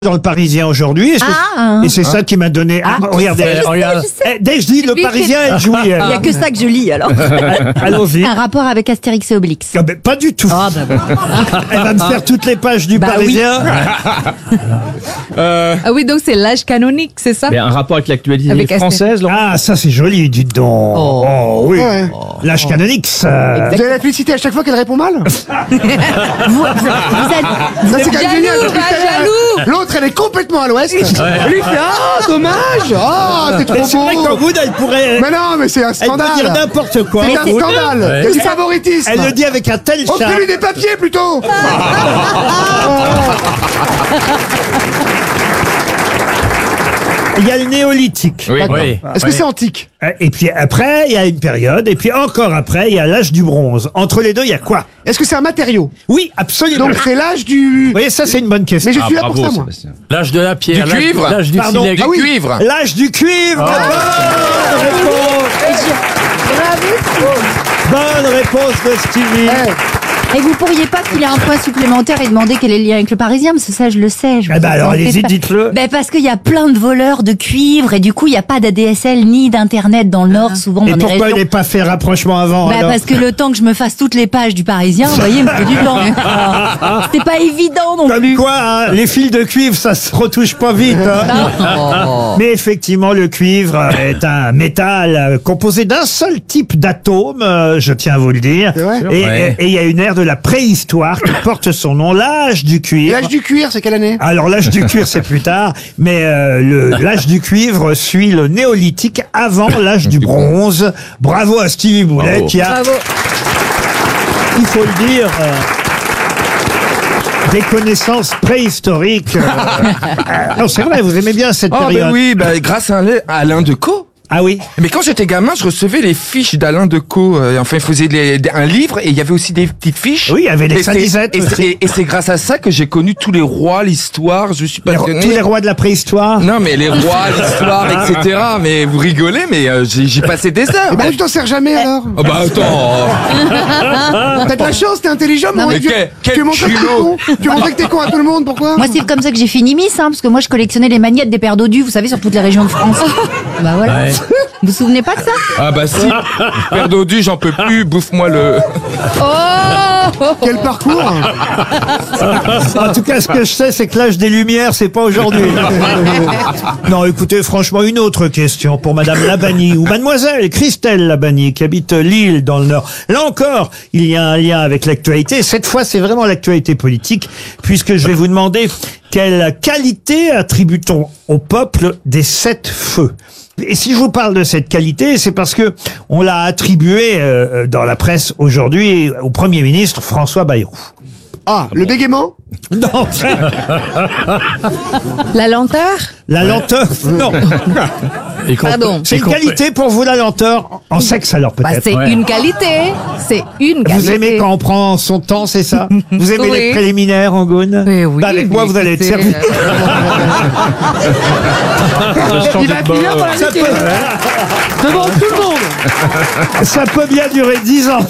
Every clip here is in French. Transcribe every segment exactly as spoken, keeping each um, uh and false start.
Dans le Parisien aujourd'hui, et c'est Ah. et c'est ça qui m'a donné. Ah, regardez, je sais, regarde. je sais. Eh, dès que je dis le Oui, Parisien, mais- elle jouit. Il elle. y a que ça que je lis alors. Allons-y. Un rapport avec Astérix et Obélix. Ah, ben, pas du tout. Ah bah bon. Elle va me faire toutes les pages du Bah oui. Parisien. Ah oui, donc c'est l'âge canonique, c'est ça? Mais un rapport avec l'actualité Avec française, Laurent. Ah, ça c'est joli, dites donc. Oh. Oh, oui. Ouais. L'âge canonique, ça. Vous allez la féliciter à chaque fois qu'elle répond mal? Vous, vous êtes- Ça, c'est quand même Jaloux, génial. pas jaloux. L'autre, elle est complètement à l'ouest. Elle lui fait ah dommage, ah c'est trop Mais c'est vrai qu'en beau. bout, elle pourrait. Mais non, mais c'est un Elle peut dire scandale. n'importe quoi. C'est un c'est- scandale. Il y a du favoritisme. Elle le dit avec un tel charme. Offrez-lui des papiers plutôt. Il y a le néolithique. Oui, D'accord. oui. Est-ce que c'est antique? Et puis après, il y a une période. Et puis encore après, il y a l'âge du bronze. Entre les deux, il y a quoi? Est-ce que c'est un matériau? Oui, absolument. Donc c'est l'âge du. Vous voyez, ça c'est une bonne question. Mais je Ah, suis là pour bravo, ça moi. Sébastien. L'âge de la pierre, Du l'âge- cuivre l'âge du Pardon. silex. Ah oui. Cuivre. L'âge du cuivre. Bonne réponse. Bonne réponse de Stevie. Eh, Et vous pourriez pas filer un point supplémentaire et demander quel est le lien avec le Parisien, parce que ça je le sais. Je Eh vous ben alors, en faites allez-y, pas. dites-le. Ben parce qu'il y a plein de voleurs de cuivre et du coup il n'y a pas d'A D S L ni d'internet dans le Nord souvent Et dans les pourquoi il régions. n'est pas fait rapprochement avant Bah alors parce que le temps que je me fasse toutes les pages du Parisien, vous voyez, il me faut du temps. Alors, C'était pas évident non Comme plus. quoi, hein, les fils de cuivre, ça se retouche pas vite. hein. Mais effectivement, le cuivre est un métal euh, composé d'un seul type d'atome, euh, je tiens à vous le dire. C'est vrai Et Ouais. et il y a une ère de la préhistoire qui porte son nom, l'âge du cuivre. L'âge du cuir, c'est quelle année? Alors l'âge du cuivre c'est plus tard, mais euh, le- l'âge du cuivre suit le néolithique avant l'âge du bronze. Bravo à Stevie Boulet Bravo. qui a, Bravo. il faut le dire, euh, des connaissances préhistoriques. Euh, euh, non, c'est vrai, vous aimez bien cette Ah période. ben oui, bah, grâce à Alain, à Alain Decaux. Ah oui. Mais quand j'étais gamin, je recevais les fiches d'Alain Decaux. Euh, enfin, il faisait les- des- un livre et il y avait aussi des petites fiches. Oui, il y avait les Et c'est- salisettes Et aussi. c'est- et c'est grâce à ça que j'ai connu tous les rois, l'histoire. Je suis Les ro- passionné. tous les rois de la préhistoire. Non, mais les rois, l'histoire, et cetera. Mais vous rigolez, mais euh, j'ai j'ai passé des heures. Eh ben tu t'en sers jamais alors. Oh bah attends. T'as de la chance, t'es intelligent, mais, mais tu, quel- tu quel montres que t'es culot. con. Tu montres que t'es con à tout le monde, pourquoi? Moi c'est comme ça que j'ai fini Miss, hein, parce que moi je collectionnais les magnettes des paires d'odus, vous savez, sur toutes les régions de France. Bah voilà. Ouais. Vous vous souvenez pas de ça? Ah bah si. Père Dodu, j'en peux plus. Bouffe-moi le. Oh! Quel parcours. En tout cas, ce que je sais, c'est que l'âge des Lumières, c'est pas aujourd'hui. Non, écoutez, franchement, une autre question pour Madame Labani ou Mademoiselle Christelle Labani qui habite Lille dans le Nord. Là encore, il y a un lien avec l'actualité. Cette fois, c'est vraiment l'actualité politique, puisque je vais vous demander quelle qualité attribue-t-on au peuple des sept feux. Et si je vous parle de cette qualité, c'est parce que on l'a attribué euh, dans la presse aujourd'hui au Premier ministre François Bayrou. Ah, le bégaiement? Non, La lenteur? la lenteur, non. Et qu'on- Pardon. C'est et une qu'on- qualité pour vous, la lenteur en sexe alors Bah, peut-être. c'est Ouais. une qualité. C'est une qualité. Vous aimez quand on prend son temps, c'est ça? Vous aimez Oui. les préliminaires, Angoune? Mais oui, Bah, avec moi, mais vous allez être écoutez, servi. Il va finir par la Ça niquer. peut, Devant tout le monde. ça peut bien durer dix ans.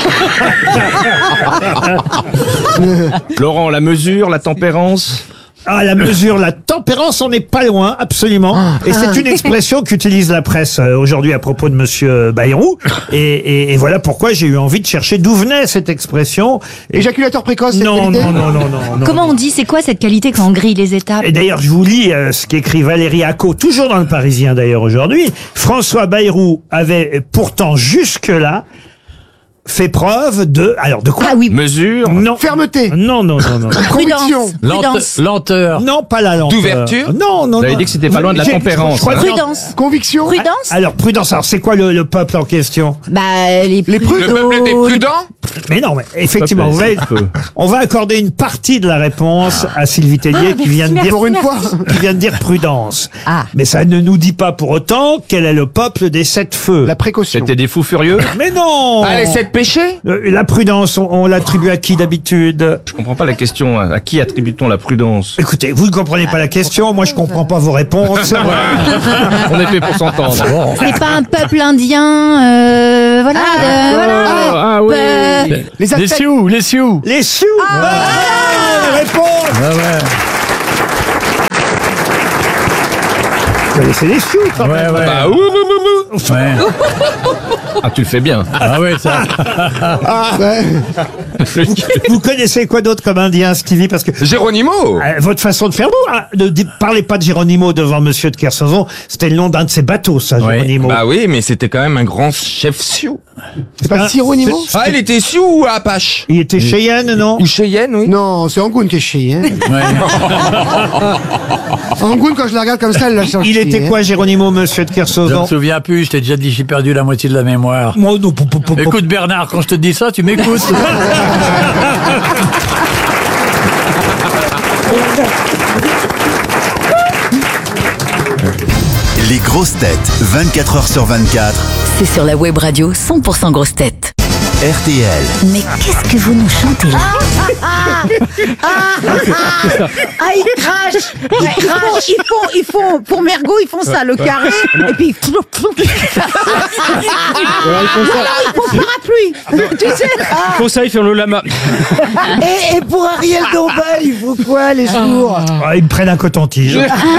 Laurent, la mesure, la tempérance. Ah, la mesure, la tempérance, on n'est pas loin, absolument. Et c'est une expression qu'utilise la presse euh, aujourd'hui à propos de Monsieur Bayrou. Et, et, et voilà pourquoi j'ai eu envie de chercher d'où venait cette expression. Et Éjaculateur précoce, c'est non, qualité? non, non, non, non, non. Comment on dit, c'est quoi cette qualité quand on grille les étapes? Et d'ailleurs, je vous lis euh, ce qu'écrit Valérie Acco, toujours dans le Parisien d'ailleurs aujourd'hui. François Bayrou avait pourtant jusque-là fait preuve de... Alors, de quoi? Ah oui, Mesure. Non. Fermeté. Non, non, non, non. Conviction. prudence, Lente- prudence, lenteur. Non, pas la lenteur. D'ouverture. Non, non, Vous avez non. dit que c'était pas loin de la J'ai- tempérance. je crois que- prudence, Conviction. prudence. Alors, prudence. Alors, c'est quoi le, le peuple en question? Bah les, Les prudes. Le peuple était prudent. Mais non, mais effectivement, vous voyez, on va accorder une partie de la réponse à Sylvie Tellier qui vient de dire... Pour une fois. qui vient de dire prudence. Ah. Mais ça ne nous dit pas pour autant quel est le peuple des sept feux. La précaution. C'était des fous furieux. Mais non. Ah, les sept péchés. Euh, La prudence, on, on l'attribue à qui d'habitude? Je comprends pas la question. À qui attribue-t-on la prudence? Écoutez, vous ne comprenez pas la question, moi je comprends pas vos réponses. On est fait pour s'entendre. C'est pas un peuple indien, euh, voilà, euh, voilà. Ah oui. Euh, Les Les Aztèques. Sioux, les Sioux. Les Sioux. Ah, réponse. Ah ouais. connaissez les Sioux quand Ouais, même. ouais. Bah, ouh, ouh, ouh, ouh. Ouais. Ah, tu le fais bien. Ah ouais, ça. Vous connaissez quoi d'autre comme indien, Stevie? Parce que Géronimo. euh, votre façon de faire, vous, hein, ne di- parlez pas de Géronimo devant Monsieur de Kersauzon. C'était le nom d'un de ses bateaux, ça, Ouais. Géronimo. Bah oui, mais c'était quand même un grand chef Sioux. C'est pas Sironimo? Ah, il était Sioux ou Apache? Il était Cheyenne, non? Ou Cheyenne, oui. Non, c'est Angoun qui est chier. Hein. Ouais. Angoun, quand je la regarde comme ça, elle la sent Il chier, était hein. quoi, Géronimo, Monsieur de Je Kersauzon? me souviens plus, je t'ai déjà dit, j'ai perdu la moitié de la mémoire. Moi, non, pou- pou- pou- pou- Écoute Bernard, quand je te dis ça, tu m'écoutes. Les grosses têtes, vingt-quatre heures sur vingt-quatre, C'est sur la web radio cent pour cent grosses têtes. R T L. Mais qu'est-ce que vous nous chantez là? Ah, ils crachent. Ils crachent. Ils font, ils font, pour Mergo, ils font ça, le carré. Et puis, flou, flou. Alors, ils font parapluie. Tu sais. Ah. Pour ça, il fait le lama. Et, et pour Ariel Dombal, il faut quoi, les jours? Ah, ils me prennent un coton-tige.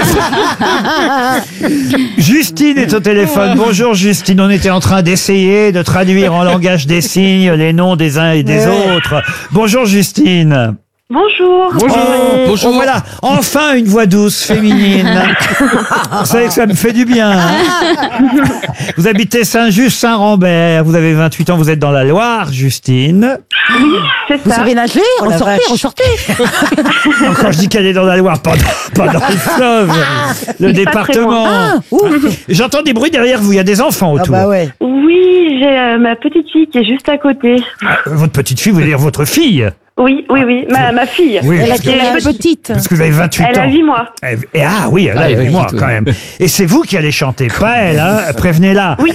Justine est au téléphone. Bonjour Justine, on était en train d'essayer de traduire en langage des signes les noms des uns et des autres. Bonjour Justine. Bonjour. Bonjour. Bonjour. Oh, voilà, enfin une voix douce, féminine. Vous savez que ça me fait du bien. hein. Vous habitez Saint-Just-Saint-Rambert, vous avez vingt-huit ans, vous êtes dans la Loire, Justine. C'est Vous ça. savez nager? Ressortez, ressortez. Quand je dis qu'elle est dans la Loire, pas dans, pas dans le fleuve, le C'est pas très département. Ah, ouh. J'entends des bruits derrière vous, il y a des enfants autour. Ah bah ouais. Oui, j'ai euh, ma petite fille qui est juste à côté. Ah, votre petite fille, vous voulez dire votre fille? Oui, oui, oui, ma, ma fille. Oui, Elle a parce que, quelle âge, petite? parce que vous avez vingt-huit Elle ans. a huit mois. Eh, Et ah oui, elle a Ah, elle a huit mois huit, quand ouais. même. Et c'est vous qui allez chanter, pas elle, hein, prévenez-la. Oui.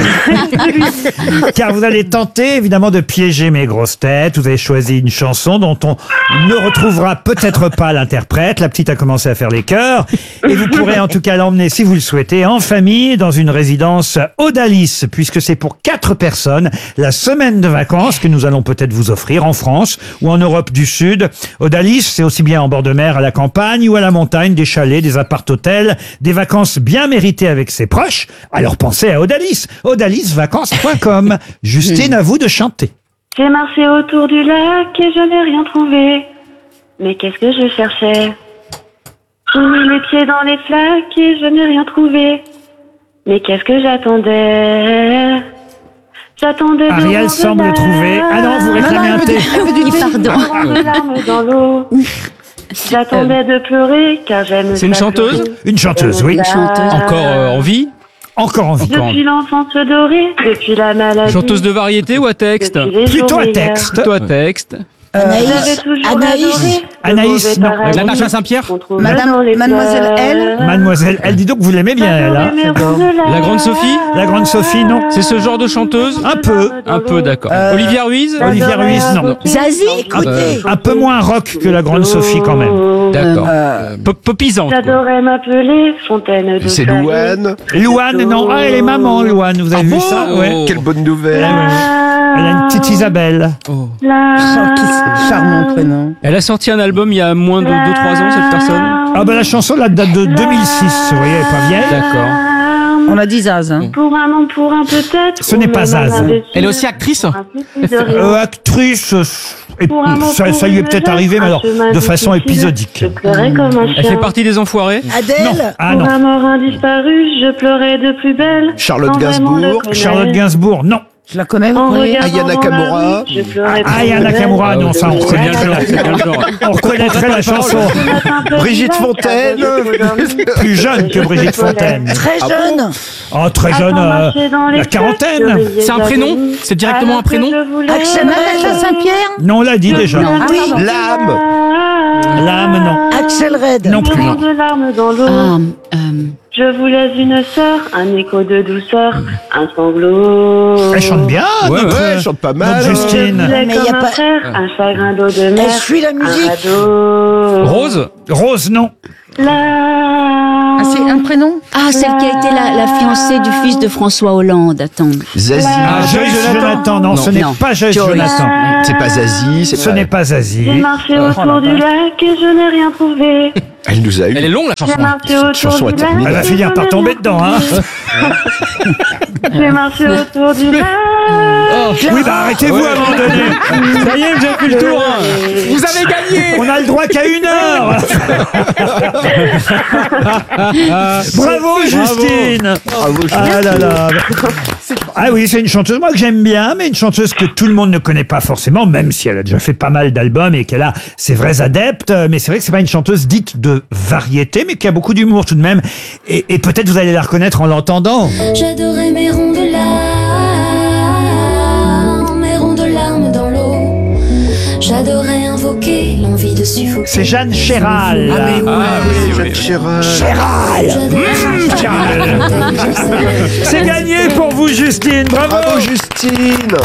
Car vous allez tenter évidemment de piéger mes grosses têtes. Vous avez choisi une chanson dont on ne retrouvera peut-être pas l'interprète. La petite a commencé à faire les chœurs. Et vous pourrez en tout cas l'emmener, si vous le souhaitez, en famille dans une résidence Odalis, puisque c'est pour quatre personnes la semaine de vacances que nous allons peut-être vous offrir en France ou en Europe du Sud. Odalis, c'est aussi bien en bord de mer, à la campagne ou à la montagne, des chalets, des appart-hôtels, des vacances bien méritées avec ses proches. Alors pensez à Odalis, odalis vacances point com. Justine, à vous de chanter. J'ai marché autour du lac et je n'ai rien trouvé. Mais qu'est-ce que je cherchais? J'ai mis les pieds dans les flaques et je n'ai rien trouvé. Mais qu'est-ce que j'attendais? J'attendais de Ariel voir de semble la- trouver... Ah non, vous réclamez un thé. Pardon. Avoir des larmes dans l'eau. J'attendais de pleurer car j'aime C'est une ça chanteuse pleurer. Une chanteuse, J'aime oui. ça. Encore euh, en vie. Encore en vie. Depuis l'enfance dorée, depuis la maladie. Chanteuse de variété ou à texte? depuis les Plutôt jours à meilleurs. texte. Plutôt à texte. J'avais Anaïs. toujours Anaïs. adoré le Anaïs, mauvais non. paradis Natacha Saint-Pierre. qu'on trouve Madame- dans les Mademoiselle fleurs. L. Mademoiselle, elle dit donc que vous l'aimez bien, elle. hein. J'adore les mers de La grande Sophie? La grande Sophie, non. C'est ce genre de chanteuse? Un peu. Un peu, d'accord. Euh, Olivia Ruiz? Olivia Ruiz, non. Zazie, écoutez. Un peu moins rock que la grande Sophie, quand même. D'accord. Euh, Pop- Popisante. quoi. J'adorais m'appeler Fontaine de C'est Paris. Louane. Louane, non. Ah, elle est maman, Louane. Vous avez vu ça? Ouais. Quelle bonne nouvelle. Elle a une petite Isabelle. La- charmant prénom. Elle a sorti un album il y a moins de deux trois ans, cette personne? Ah ben la chanson la date de deux mille six, vous voyez, elle est pas vieille. D'accord. On a dit Zaz. Hein. Pour un nom, pour un peut-être. Ce n'est pas Zaz. Elle est aussi actrice? Euh, actrice, euh, et Pour un mot, ça, pour ça lui est une peut-être lettre, arrivé, mais un alors chemin de façon difficile. épisodique. Je pleurais comme un chien. Elle fait partie des Enfoirés? Non, Adèle. ah Pour non. un mort indisparu, je pleurais de plus belle. Charlotte sans vraiment Gainsbourg. le connaître. Charlotte Gainsbourg, non. Je la connais, vous En croyez? regardant Aya dans la Nakamura. rue, je pleurais Ah, plus Aya belle. Nakamura, non, ça on C'est bien le genre, reconnaîtrait. c'est bien le genre. On reconnaîtrait la chanson. Brigitte Fontaine. Plus jeune que Brigitte Fontaine. Très jeune. Oh, très jeune, euh, la quarantaine. C'est un prénom? C'est directement un prénom? Axel Natacha Saint-Pierre. Non, on l'a dit déjà. Ah oui. L'âme. L'âme, non. Axel Red. Non plus. Moment de larmes dans l'eau. Euh, euh, Je voulais une sœur, un écho de douceur, un sanglot. Elle chante bien, Ouais, notre, Ouais, elle chante pas mal. notre Je Justine. voulais Mais comme y a un pas- frère, un chagrin d'eau de mer. Elle suit la musique. Un radeau. Rose? Rose, non. La Jonathan. Ah, c'est un prénom? Ah, celle qui a été la, la fiancée du fils de François Hollande. Attends. Zazie. Ah, Joyce Jonathan, non, ce n'est Non. pas Joyce Joyce. Jonathan. C'est pas Zazie, c'est Ce pas... n'est pas Zazie. J'ai marché autour du lac et je n'ai rien trouvé. Elle nous a eu. Elle est longue la chanson. J'ai marché autour chanson du est lac. terminée. Elle va et finir je par n'ai tomber rien dedans, hein. J'ai marché autour du lac. Oui, bah arrêtez-vous à un moment donné. Ça y est, vous avez fait le tour. hein. Vous avez gagné. On a le droit qu'à une heure. Bravo, Justine. Ah là là. Ah oui, c'est une chanteuse, moi, que j'aime bien, mais une chanteuse que tout le monde ne connaît pas forcément, même si elle a déjà fait pas mal d'albums et qu'elle a ses vrais adeptes. Mais c'est vrai que c'est pas une chanteuse dite de variété, mais qui a beaucoup d'humour tout de même. Et, et peut-être vous allez la reconnaître en l'entendant. J'adorais mes ronds de larmes, mes ronds de larmes dans l'eau. J'adorais invoquer l'envie de suffoquer. C'est Jeanne Chéral. Ah oui, Jeanne Chéral. Chéral. Mmh, Chéral. C'est gagné pour vous, Justine. Bravo. Bravo, Justine.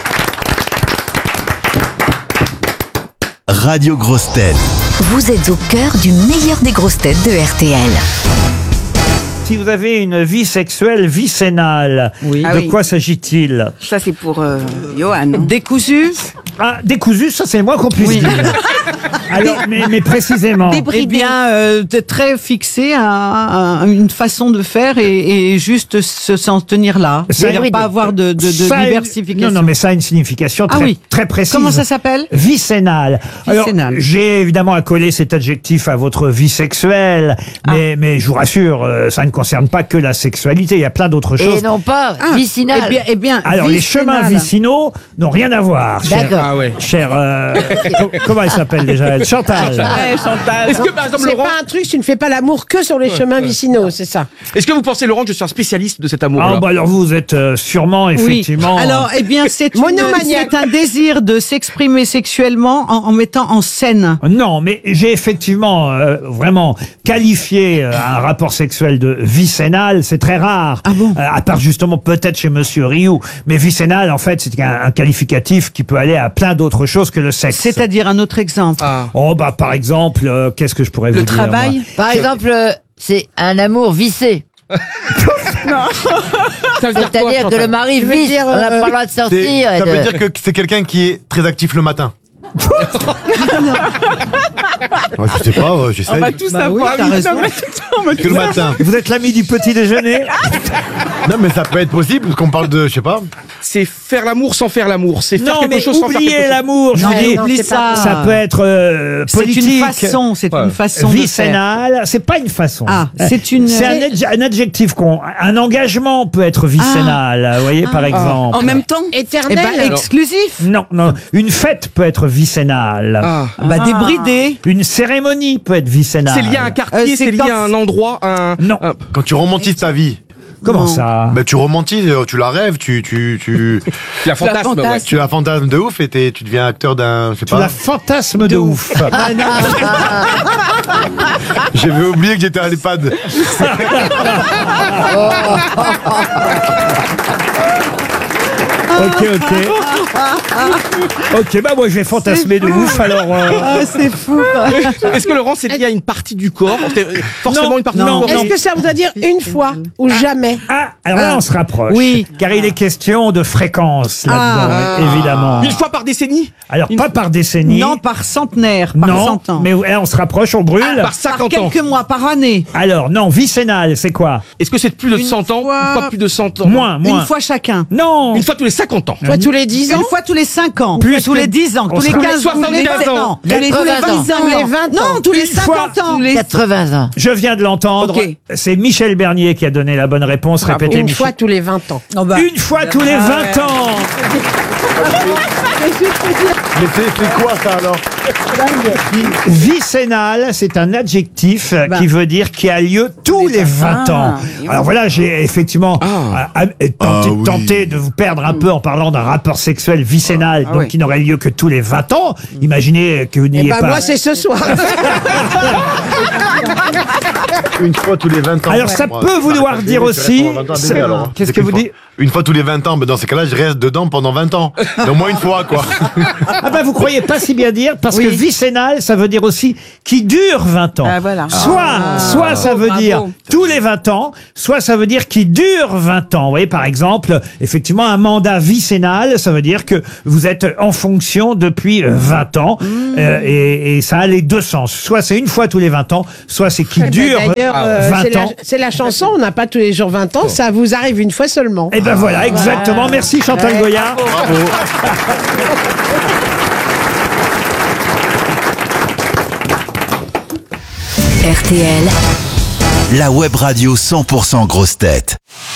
Radio Grosse Tête. Vous êtes au cœur du meilleur des grosses têtes de R T L. Si vous avez une vie sexuelle vicénale, Oui. de Ah oui. quoi s'agit-il? Ça, c'est pour euh, Johan. Décousu. Ah, décousu, ça c'est le moins qu'on puisse Oui. dire. Alors, mais, mais précisément. Eh bien, euh, t'es très fixé à, à une façon de faire et, et juste se s'en tenir là. Ça- C'est-à-dire pas avoir de, de, de Ça a une- diversification. Non, non, mais ça a une signification Ah très, oui. très précise. Comment ça s'appelle? Vicénale. Alors, Vicénale. j'ai évidemment accolé cet adjectif à votre vie sexuelle, mais, mais je vous rassure, euh, ça ne concerne pas que la sexualité, il y a plein d'autres choses. Et non pas Ah, vicinal. Eh bien, eh bien, Alors, les chemins vicénale. vicinaux n'ont rien à voir. cher- D'accord. Ah ouais. Cher, euh, co- comment elle s'appelle déjà elle Chantal. Ouais, Chantal. Est-ce que par exemple C'est Laurent, pas un truc, tu ne fais pas l'amour que sur les chemins vicinaux, c'est ça. est-ce que vous pensez Laurent que je suis un spécialiste de cet amour Ah là bah alors vous êtes euh, sûrement Oui. effectivement. Alors, eh bien, c'est une- Monomaniaque. c'est un désir de s'exprimer sexuellement en, en mettant en scène. Non, mais j'ai effectivement euh, vraiment qualifié euh, un rapport sexuel de vicénal. C'est très rare. Ah bon Euh, à part justement peut-être chez Monsieur Rioux. Mais vicénal, en fait, c'est un, un qualificatif qui peut aller à plein d'autres choses que le sexe. C'est-à-dire un autre exemple. Ah. Oh bah par exemple, euh, qu'est-ce que je pourrais Le vous dire travail. moi Par exemple, euh, c'est un amour vissé. Ça veut dire quoi, C'est-à-dire que Chantal le mari Je veux visse, dire, on n'a euh, pas le droit de C'est- sortir. et Ça de- veut dire que c'est quelqu'un qui est très actif le matin. Ouais, je sais pas, ouais, j'essaye. On va tous Bah savoir. oui, t'as raison. Que le matin. Vous êtes l'ami du petit déjeuner. Non, mais ça peut être possible, parce qu'on parle de, je sais pas. C'est faire l'amour sans faire l'amour. C'est faire Non, quelque mais chose sans faire quelque oubliez chose. l'amour. Je Non, vous dis, oublie c'est pas- ça. ça peut être euh, C'est politique. une façon, c'est une façon de faire. Vicénal, c'est pas une façon. Ah, c'est une- C'est un, adj- un adjectif qu'on, un engagement peut être vicénal. Vous voyez, par exemple. En même temps. Eh Éternel. ben, exclusif. Non, non. Une fête peut être vicénale. Ah. Bah, débridé. Une cérémonie peut être vicénale. C'est lié à un quartier, Euh, c'est c'est lié quand- à un endroit, un. Non. un- Quand tu romantises ta vie, Comment Non. ça bah, tu romantises, tu la rêves, tu, tu, tu, La fantasme, ouais. fantasme. tu la fantasmes de ouf et t'es- tu deviens acteur d'un, je sais Tu pas. la fantasme de ouf. J'avais oublié que j'étais à l'EHPAD. Ok, ok. Ok, bah moi je vais fantasmer de ouf alors. euh, Ah, c'est fou. Est-ce que Laurent, c'est lié à une partie du corps? C'est, euh, Forcément Non, une partie non, du corps. Est-ce que ça voudrait dire une fois ou jamais? Ah, alors là on se rapproche. Oui. Car il est question de fréquence là-dedans, Ah. évidemment. Une fois par décennie? Alors pas par décennie. Non, par centenaire, par non, cent ans. mais eh, on se rapproche, on brûle. Par Par cinquante ans. quelques mois, par année. Alors non, vicénal, c'est quoi? Est-ce que c'est plus de Une cent ans? fois- Une fois plus de cent ans? Moins, moins. Une fois chacun. Non. Une fois tous les cinquante ans. Une fois tous les dix ans? Une fois tous les cinq ans. Plus tous que- les dix ans. on Tous les sera- quinze ans. Tous les soixante-quinze vingt ans. ans. Tous les tous les quatre-vingts ans. vingt ans. Tous les vingt Non, ans. tous les Une fois- cinquante ans. les- quatre-vingts ans. Je viens de l'entendre. Ok. C'est Michel Bernier qui a donné la bonne réponse. Répétez, Une Michel. fois tous les vingt ans. Oh bah. Une fois tous les vingt ans. Mais c'est, c'est quoi ça alors? Vicénal, c'est un adjectif euh, Bah. qui veut dire qui a lieu tous les vingt ans. Alors voilà, j'ai effectivement Ah. euh, euh, tenté, Ah oui. tenté de vous perdre un peu en parlant d'un rapport sexuel vicénal, donc oui. qui n'aurait lieu que tous les vingt ans. Imaginez que vous Eh n'ayez ben pas... moi c'est ce soir. Une fois tous les vingt ans. Alors, ça Moi, peut vouloir bébé, dire tu restes aussi- pendant vingt ans, bébé, c'est- alors. qu'est-ce C'est que qu'une vous fois- dites Une fois tous les vingt ans, ben dans ces cas-là, je reste dedans pendant vingt ans. Au moins une fois, quoi. Ah ben vous croyez pas si bien dire parce que vicennal ça veut dire aussi qui dure vingt ans. Ah, voilà. Soit Ah. soit ça Bravo, veut bravo. dire tous les vingt ans, soit ça veut dire qui dure vingt ans. Vous voyez par exemple, effectivement un mandat vicennal, ça veut dire que vous êtes en fonction depuis euh, vingt ans euh, et, et ça a les deux sens. Soit c'est une fois tous les vingt ans, soit c'est qui Eh ben, dure d'ailleurs, euh, c'est vingt la- ans. C'est la chanson, on n'a pas tous les jours vingt ans, ça vous arrive une fois seulement. Et ben voilà, exactement. Merci Chantal Ouais, Goya. bravo. R T L, la web radio cent pour cent grosse tête.